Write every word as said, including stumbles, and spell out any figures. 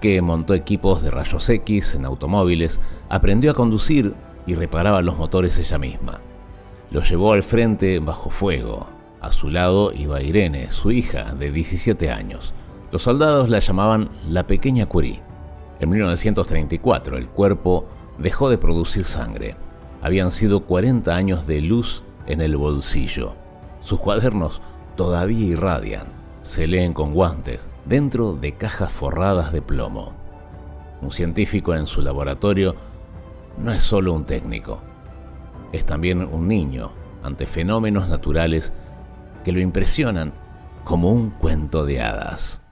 que montó equipos de rayos X en automóviles, aprendió a conducir y reparaba los motores ella misma. Lo llevó al frente bajo fuego. A su lado iba Irene, su hija, de diecisiete años. Los soldados la llamaban la pequeña Curie. En mil novecientos treinta y cuatro el cuerpo dejó de producir sangre. Habían sido cuarenta años de luz en el bolsillo. Sus cuadernos todavía irradian. Se leen con guantes, dentro de cajas forradas de plomo. Un científico en su laboratorio no es solo un técnico. Es también un niño ante fenómenos naturales que lo impresionan como un cuento de hadas.